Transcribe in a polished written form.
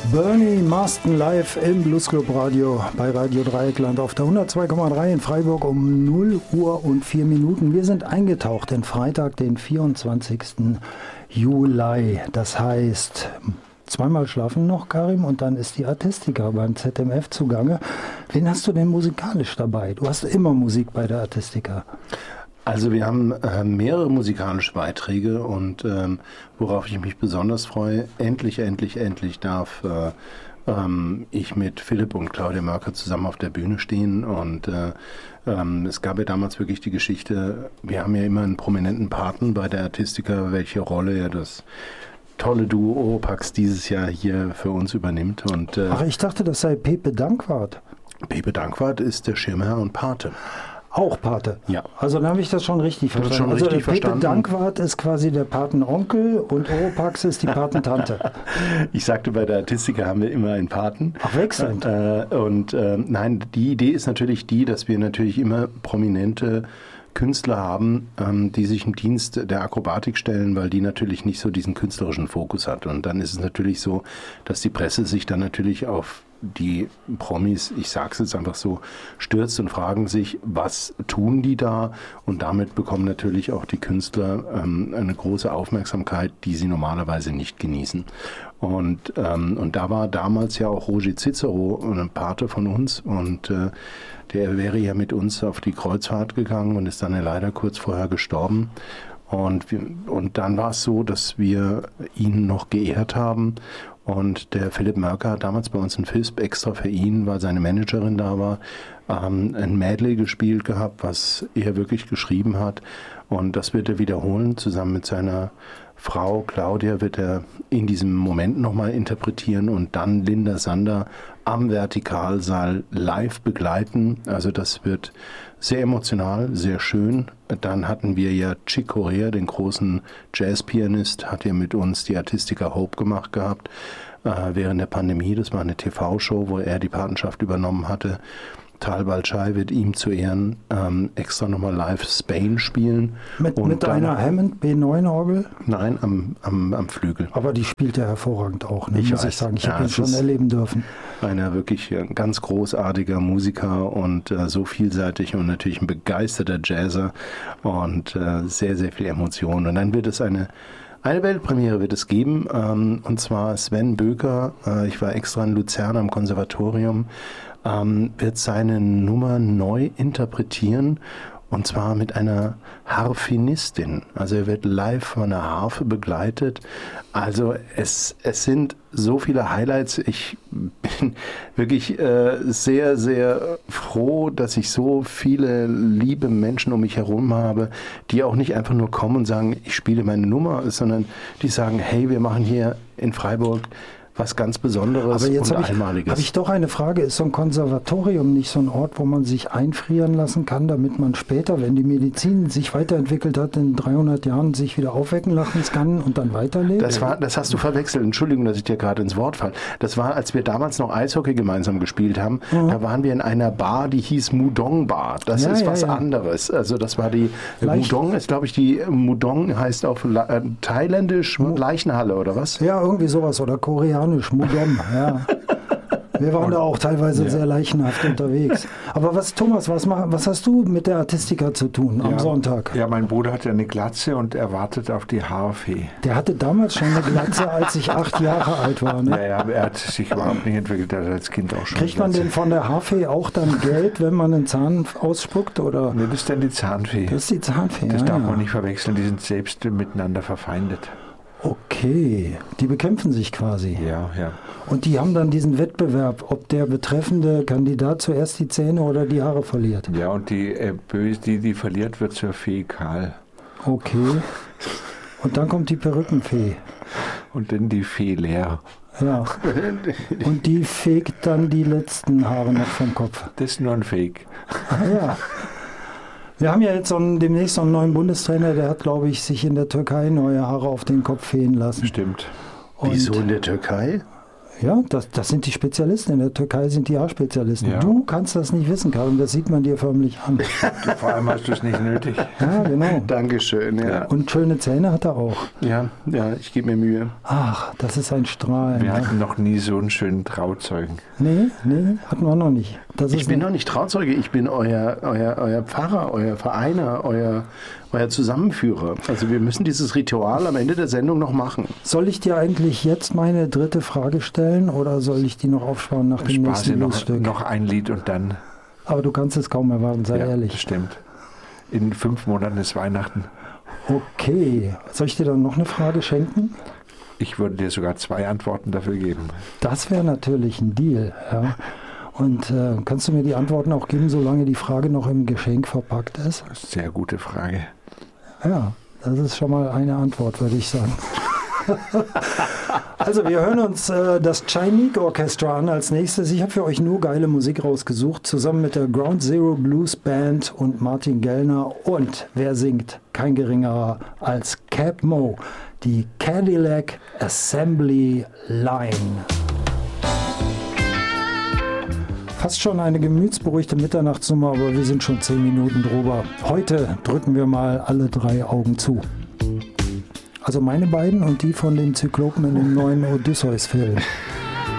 Bernie Marston live im Bluesclub Radio bei Radio Dreieckland auf der 102,3 in Freiburg um 0 Uhr und 4 Minuten. Wir sind eingetaucht in Freitag, den 24. Juli. Das heißt, zweimal schlafen noch, Karim, und dann ist die Artistica beim ZMF zugange. Wen hast du denn musikalisch dabei? Du hast immer Musik bei der Artistica. Also wir haben mehrere musikalische Beiträge und worauf ich mich besonders freue, endlich darf ich mit Philipp und Claudia Mörker zusammen auf der Bühne stehen und es gab ja damals wirklich die Geschichte, wir haben ja immer einen prominenten Paten bei der Artistica, welche Rolle ja das tolle Duo Oropax dieses Jahr hier für uns übernimmt. Und, Ach, ich dachte, das sei Pepe Dankwart. Pepe Dankwart ist der Schirmherr und Pate. Auch Pate? Ja. Also dann habe ich das schon richtig verstanden. Also Pepe Dankwart ist quasi der Patenonkel und Oropax ist die Patentante. Ich sagte, bei der Artistica haben wir immer einen Paten. Ach, wechselnd. Nein, die Idee ist natürlich die, dass wir natürlich immer prominente Künstler haben, die sich im Dienst der Akrobatik stellen, weil die natürlich nicht so diesen künstlerischen Fokus hat. Und dann ist es natürlich so, dass die Presse sich dann natürlich auf die Promis, ich sage es jetzt einfach so, stürzt und fragen sich, was tun die da? Und damit bekommen natürlich auch die Künstler eine große Aufmerksamkeit, die sie normalerweise nicht genießen. Und da war damals ja auch Roger Cicero, ein Pate von uns, und der wäre ja mit uns auf die Kreuzfahrt gegangen und ist dann ja leider kurz vorher gestorben. Und dann war es so, dass wir ihn noch geehrt haben. Und der Philipp Mörker hat damals bei uns in FISP extra für ihn, weil seine Managerin da war, ein Medley gespielt gehabt, was er wirklich geschrieben hat. Und das wird er wiederholen. Zusammen mit seiner Frau Claudia wird er in diesem Moment nochmal interpretieren und dann Linda Sander am Vertikalsaal live begleiten. Also das wird sehr emotional, sehr schön. Dann hatten wir ja Chick Corea, den großen Jazzpianist, hat ja mit uns die Artistica Hope gemacht gehabt während der Pandemie. Das war eine TV-Show, wo er die Patenschaft übernommen hatte. Tal Balchai wird ihm zu Ehren extra nochmal live Spain spielen. Mit einer Hammond B9-Orgel? Nein, am Flügel. Aber die spielt ja hervorragend auch, ne? Ich habe ihn schon erleben dürfen. Einer wirklich ganz großartiger Musiker und so vielseitig und natürlich ein begeisterter Jazzer und sehr, sehr viel Emotion. Und dann wird es eine Weltpremiere wird es geben, und zwar Sven Böker, ich war extra in Luzern am Konservatorium, wird seine Nummer neu interpretieren, und zwar mit einer Harfenistin. Also er wird live von einer Harfe begleitet. Also es sind so viele Highlights. Ich bin wirklich sehr, sehr froh, dass ich so viele liebe Menschen um mich herum habe, die auch nicht einfach nur kommen und sagen, ich spiele meine Nummer, sondern die sagen, hey, wir machen hier in Freiburg was ganz Besonderes und Einmaliges. Habe ich doch eine Frage. Ist so ein Konservatorium nicht so ein Ort, wo man sich einfrieren lassen kann, damit man später, wenn die Medizin sich weiterentwickelt hat, in 300 Jahren sich wieder aufwecken lassen kann und dann weiterlebt? Das hast du verwechselt. Entschuldigung, dass ich dir gerade ins Wort falle. Das war, als wir damals noch Eishockey gemeinsam gespielt haben. Mhm. Da waren wir in einer Bar, die hieß Mudong Bar. Das ist was anderes. Also das war die Mudong, ist glaube ich die Mudong heißt auf thailändisch Leichenhalle oder was? Ja, irgendwie sowas oder koreanisch. Mudom, ja. Wir waren da auch teilweise sehr leichenhaft unterwegs. Aber Thomas, was hast du mit der Artistica zu tun am Sonntag? Ja, mein Bruder hat ja eine Glatze und er wartet auf die Haarfee. Der hatte damals schon eine Glatze, als ich 8 Jahre alt war, ne? Ja, aber er hat sich überhaupt nicht entwickelt, er hat als Kind auch schon. Kriegt man denn von der Haarfee auch dann Geld, wenn man einen Zahn ausspuckt? Oder? Nee, das ist dann die Zahnfee. Das ist die Zahnfee, Das darf man nicht verwechseln, die sind selbst miteinander verfeindet. Okay, die bekämpfen sich quasi. Ja. Und die haben dann diesen Wettbewerb, ob der betreffende Kandidat zuerst die Zähne oder die Haare verliert. Ja, und die verliert, wird zur Fee Karl. Okay. Und dann kommt die Perückenfee. Und dann die Fee Leer. Ja. Und die fegt dann die letzten Haare noch vom Kopf. Das ist nur ein Fake. Ja. Wir haben ja jetzt demnächst so einen neuen Bundestrainer, der hat, glaube ich, sich in der Türkei neue Haare auf den Kopf fegen lassen. Stimmt. Wieso in der Türkei? Ja, das sind die Spezialisten. In der Türkei sind die auch Spezialisten. Ja. Du kannst das nicht wissen, Karim. Das sieht man dir förmlich an. Vor allem hast du es nicht nötig. Ja, genau. Dankeschön, ja. Und schöne Zähne hat er auch. Ja, ich gebe mir Mühe. Ach, das ist ein Strahlen. Wir hatten noch nie so einen schönen Trauzeugen. Nee, hatten wir noch nicht. Ich bin noch nicht Trauzeuge, ich bin euer Pfarrer, euer Vereiner, euer Zusammenführer. Also wir müssen dieses Ritual am Ende der Sendung noch machen. Soll ich dir eigentlich jetzt meine dritte Frage stellen oder soll ich die noch aufsparen nach dem nächsten Bluesstück? Noch ein Lied und dann... Aber du kannst es kaum erwarten, sei ehrlich. Das stimmt. In 5 Monaten ist Weihnachten. Okay. Soll ich dir dann noch eine Frage schenken? Ich würde dir sogar 2 Antworten dafür geben. Das wäre natürlich ein Deal, ja. Und kannst du mir die Antworten auch geben, solange die Frage noch im Geschenk verpackt ist? Sehr gute Frage. Ja, das ist schon mal eine Antwort, würde ich sagen. Also wir hören uns das Chainik Orchestra an als nächstes. Ich habe für euch nur geile Musik rausgesucht, zusammen mit der Ground Zero Blues Band und Martin Gellner. Und wer singt? Kein geringerer als Cap Mo, die Cadillac Assembly Line. Fast schon eine gemütsberuhigte Mitternachtsnummer, aber wir sind schon 10 Minuten drüber. Heute drücken wir mal alle 3 Augen zu. Also meine beiden und die von den Zyklopen in dem neuen Odysseus-Film.